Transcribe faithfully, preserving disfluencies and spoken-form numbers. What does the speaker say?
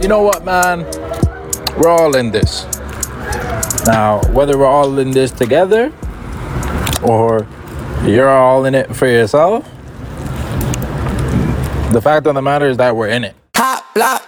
you know what, man? We're all in this. Now, whether we're all in this together or you're all in it for yourself, the fact of the matter is that we're in it. Hot block.